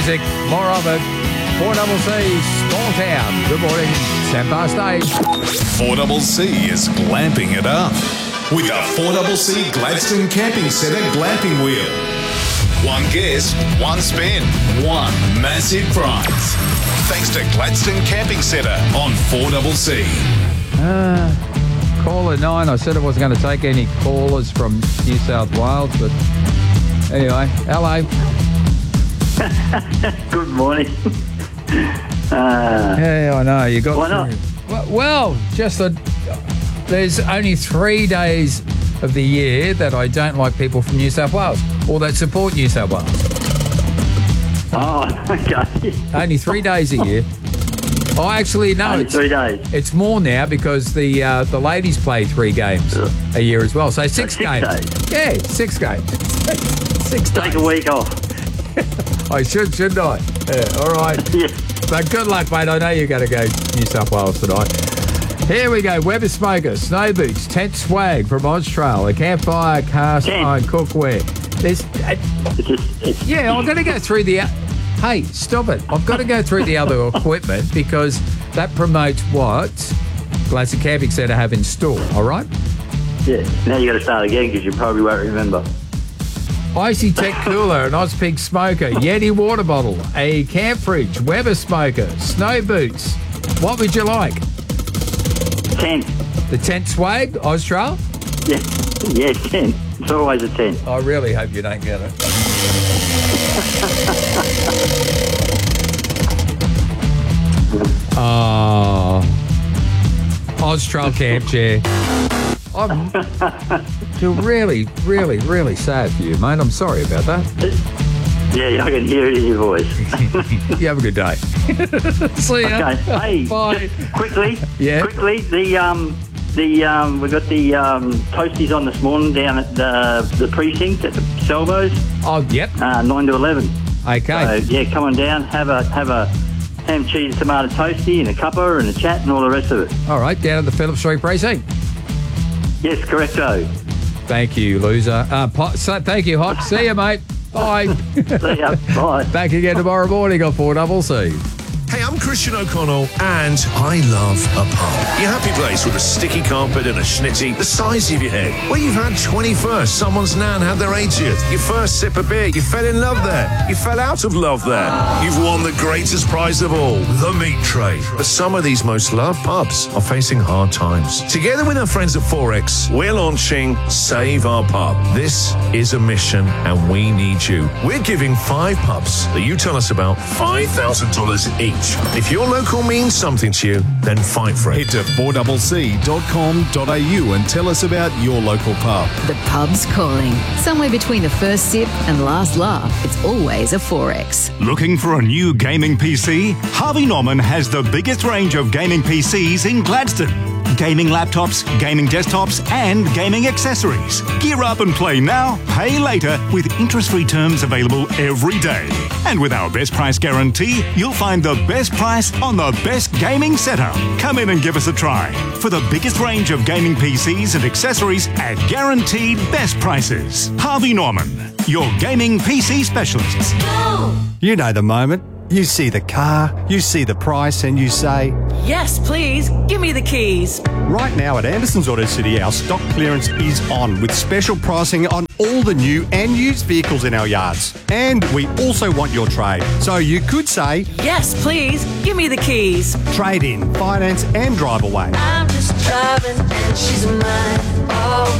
Music, more of it. 4CC, Small Town. Good morning, 8:10. 4CC is glamping it up with a 4CC Gladstone Camping Centre glamping wheel. One guest, one spin, one massive prize. Thanks to Gladstone Camping Centre on 4CC. Caller 9, I said I wasn't going to take any callers from New South Wales, but anyway, hello. Good morning. Yeah, I know. You got. Why not? Well, just that there's only 3 days of the year that I don't like people from New South Wales or that support New South Wales. Oh, okay. Only 3 days a year. Oh, actually, no. Only 3 days. It's more now because the ladies play 3 games a year as well. So 6 games. Days. Yeah, 6 games. 6 days. Take a week off. I shouldn't I? Yeah, all right. Yeah. But good luck, mate. I know you're going to go New South Wales tonight. Here we go. Weber Smoker, Snow Boots, Tent Swag from Austrail, a campfire, cast iron cookware. There's, yeah, I'm going to go through the... Hey, stop it. I've got to go through the other equipment because that promotes what Gladstone Camping Centre have in store, all right? Yeah. Now you got to start again because you probably won't remember. Icy Tech Cooler, an Ozpig Smoker, Yeti Water Bottle, a Camp Fridge, Weber Smoker, Snow Boots. What would you like? 10. The Tent Swag, Austral? Yeah. Yeah, 10. It's always a 10. I really hope you don't get it. Oh, Austral Camp Chair. I feel really, really, really sad for you, mate. I'm sorry about that. Yeah, I can hear it in your voice. You have a good day. See ya. Okay. Hey, bye. Quickly. Yeah. Quickly. We got the toasties on this morning down at the precinct at the Salvos. Oh, yep. 9 to 11. Okay. So yeah, come on down. Have a ham, cheese, tomato toasty and a cuppa and a chat and all the rest of it. All right, down at the Phillip Street precinct. Yes, correcto. Thank you, loser. Thank you, Hot. See you, mate. Bye. See ya. Bye. Back again tomorrow morning on 4CC. Hey, I'm Christian O'Connell, and I love a pub. Your happy place with a sticky carpet and a schnitty the size of your head. Where you've had 21st, someone's nan had their 80th. Your first sip of beer, you fell in love there. You fell out of love there. You've won the greatest prize of all, the meat tray. But some of these most loved pubs are facing hard times. Together with our friends at Forex, we're launching Save Our Pub. This is a mission, and we need you. We're giving 5 pubs that you tell us about $5,000 each. If your local means something to you, then fight for it. Head to 4cc.com.au and tell us about your local pub. The pub's calling. Somewhere between the first sip and last laugh, it's always a Forex. Looking for a new gaming PC? Harvey Norman has the biggest range of gaming PCs in Gladstone. Gaming laptops, gaming desktops, and gaming accessories. Gear up and play now, pay later with interest-free terms available every day. And with our best price guarantee, you'll find the best price on the best gaming setup. Come in and give us a try for the biggest range of gaming PCs and accessories at guaranteed best prices. Harvey Norman, your gaming PC specialists. You know the moment. You see the car, you see the price, and you say, Yes, please. Give me the keys. right now at Anderson's Auto City, our stock clearance is on with special pricing on all the new and used vehicles in our yards. And we also want your trade. So you could say, Yes, please. Give me the keys. trade in, finance, and drive away. I'm just driving and she's mine, oh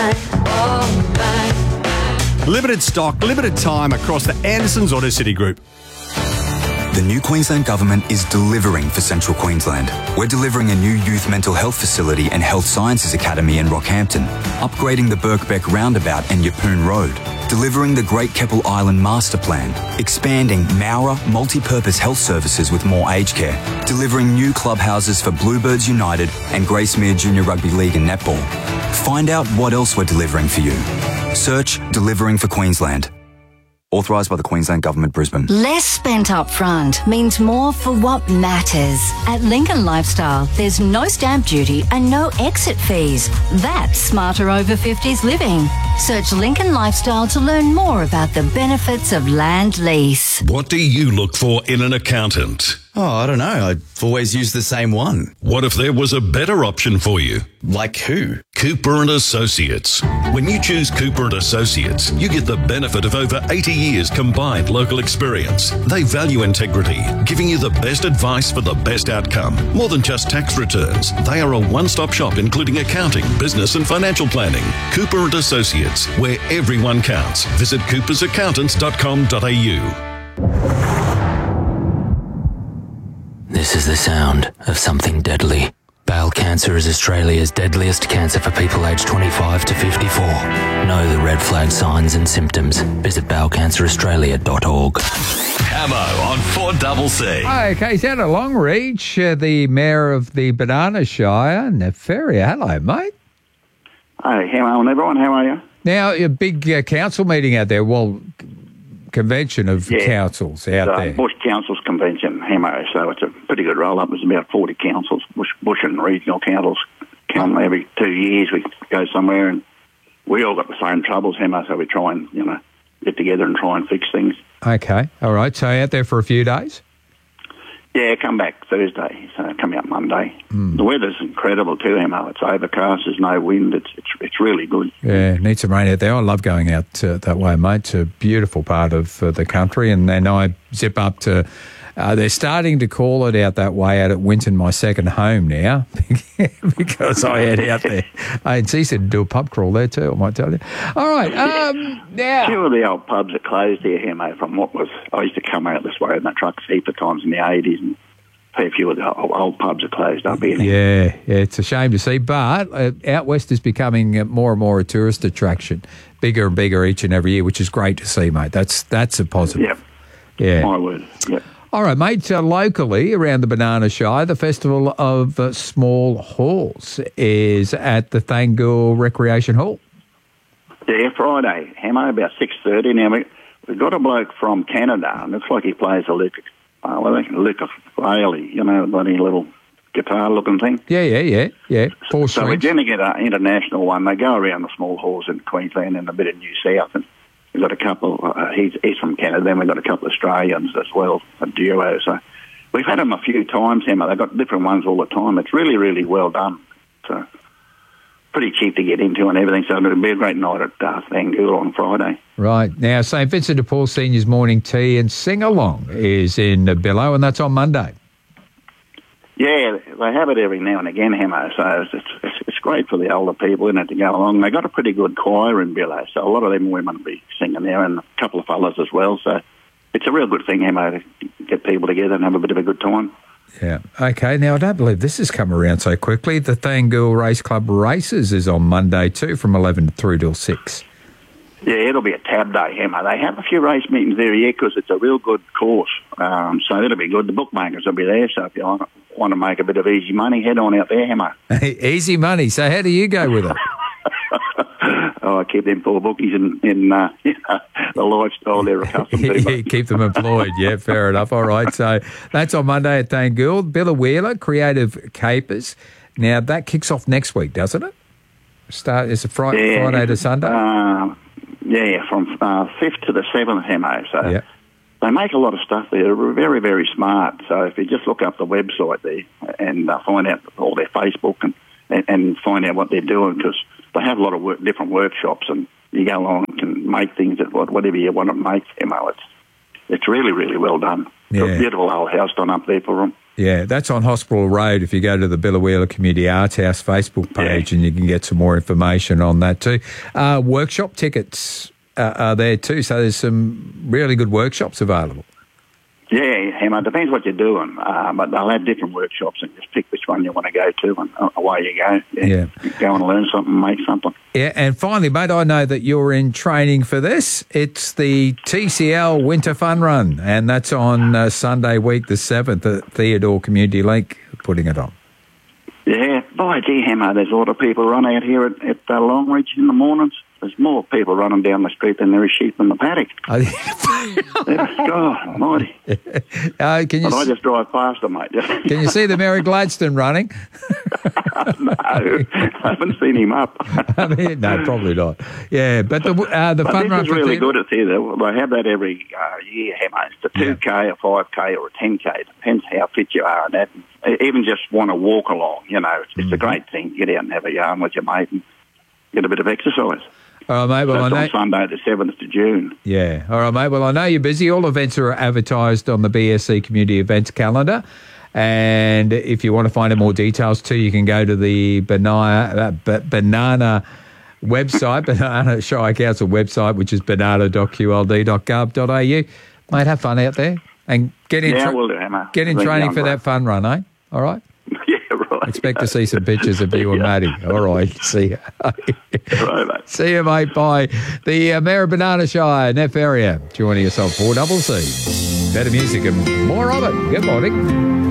mine. Limited stock, limited time across the Anderson's Auto City Group. The new Queensland Government is delivering for Central Queensland. We're delivering a new youth mental health facility and health sciences academy in Rockhampton, upgrading the Birkbeck roundabout and Yeppoon Road, delivering the Great Keppel Island Master Plan, expanding Mowra multi-purpose health services with more aged care, delivering new clubhouses for Bluebirds United and Gracemere Junior Rugby League and Netball. Find out what else we're delivering for you. Search Delivering for Queensland. Authorised by the Queensland Government, Brisbane. Less spent up front means more for what matters. At Lincoln Lifestyle, there's no stamp duty and no exit fees. That's smarter over 50s living. Search Lincoln Lifestyle to learn more about the benefits of land lease. What do you look for in an accountant? Oh, I don't know. I've always used the same one. What if there was a better option for you? Like who? Cooper & Associates. When you choose Cooper & Associates, you get the benefit of over 80 years combined local experience. They value integrity, giving you the best advice for the best outcome. More than just tax returns, they are a one-stop shop including accounting, business and financial planning. Cooper & Associates, where everyone counts. Visit coopersaccountants.com.au. This is the sound of something deadly. Bowel cancer is Australia's deadliest cancer for people aged 25 to 54. Know the red flag signs and symptoms. Visit bowelcanceraustralia.org. Camo on 4CC. Okay, he's out of Longreach, the Mayor of the Banana Shire, Nefaria. Hello, mate. Hey, hello everyone, how are you? Now, a big council meeting out there, convention of councils out there. Bush Councils Convention, Hamo, so it's a pretty good roll-up. There's about 40 councils, Bush and regional councils come every 2 years. We go somewhere and we all got the same troubles, Hamo, so we try and, get together and try and fix things. Okay, all right. So out there for a few days? Yeah, come back Thursday, so come out Monday. The weather's incredible too, Hamo. It's overcast, there's no wind, it's really good. Yeah, need some rain out there. I love going out that way, mate. It's a beautiful part of the country. And then I zip up to, they're starting to call it out that way out at Winton, my second home now, because I head out there. It's easy to do a pub crawl there too, I might tell you. All right, now. Two of the old pubs are closed here, Hamo, from what was, I used to come out this way in the trucks heap of times in the 80s, and a few of the old pubs are closed up here. Yeah, it's a shame to see, but out west is becoming more and more a tourist attraction, bigger and bigger each and every year, which is great to see, mate. That's a positive. Yep. Yeah. My word. Yep. All right, mate. Locally around the Banana Shire, the Festival of Small Halls is at the Thangul Recreation Hall. Yeah, Friday, Hamo, about 6:30. Now, we've got a bloke from Canada, and looks like he plays a ukulele, bloody little guitar-looking thing. Yeah. Four so we're going to get an international one. They go around the small halls in Queensland and a bit of New South, and we've got a couple, he's from Canada, then we've got a couple of Australians as well, a duo. So we've had them a few times, Emma. They've got different ones all the time. It's really, really well done. So pretty cheap to get into and everything. So it'll be a great night at Thangul on Friday. Right. Now, St Vincent de Paul Seniors Morning Tea and Sing-Along is in Billow, and that's on Monday. Yeah, they have it every now and again, Hamo, so it's great for the older people, isn't it, to go along. They got a pretty good choir in Billow, so a lot of them women will be singing there, and a couple of fellas as well, so it's a real good thing, Hamo, to get people together and have a bit of a good time. Yeah. Okay, now I don't believe this has come around so quickly. The Thangul Race Club Races is on Monday too, from 11 through till 6. Yeah, it'll be a tab day, Hamo. They have a few race meetings there, because it's a real good course. So it'll be good. The bookmakers will be there, so if you want to make a bit of easy money, head on out there, Hamo. Easy money. So how do you go with it? I keep them poor bookies in the lifestyle they're accustomed to. Keep them employed. Yeah, fair enough. All right. So that's on Monday at Thangul. Billa Wheeler, Creative Capers. Now, that kicks off next week, doesn't it? It's a Friday to Sunday? From 5th to the 7th, Hemo. So they make a lot of stuff there. They're very, very smart. So if you just look up the website there and find out all their Facebook and find out what they're doing, because they have a lot of different workshops, and you go along and can make things that whatever you want to make, Hemo. It's really, really well done. Yeah. Got a beautiful old house done up there for them. Yeah, that's on Hospital Road if you go to the Billa Wheeler Community Arts House Facebook page, and you can get some more information on that too. Workshop tickets are there too, so there's some really good workshops available. Yeah, Hemo, depends what you're doing, but they'll have different workshops, and just pick which one you want to go to, and away you go. Yeah. Go and learn something, make something. Yeah, and finally, mate, I know that you're in training for this. It's the TCL Winter Fun Run, and that's on Sunday week the 7th at Theodore Community Link, putting it on. Yeah, by gee, Hemo, there's a lot of people run out here at Longreach in the mornings. there's more people running down the street than there is sheep in the paddock. God almighty. I just drive past them, mate. Can you see the Mary Gladstone running? No, I haven't seen him up. No, probably not. Yeah, but the fun run is really good at here. They have that every year, Hemo. It's a 2K, a 5K, or a 10K. It depends how fit you are and that. Even just want to walk along, it's a great thing. Get out and have a yarn with your mate and get a bit of exercise. All right, mate. Well, so it's on Sunday, the 7th of June. Yeah. All right, mate. Well, I know you're busy. All events are advertised on the BSC Community Events calendar. And if you want to find out more details too, you can go to the Banana website, Banana Shire Council website, which is banana.qld.gov.au. Mate, have fun out there and get in training for that fun run, eh? All right? Yeah, right. Expect to see some pictures of you and Matty. All right. See you. Right, mate. See you, mate. Bye. The Mayor of Banana Shire, Neff area, joining us on 4CC. Better music and more of it. Good morning.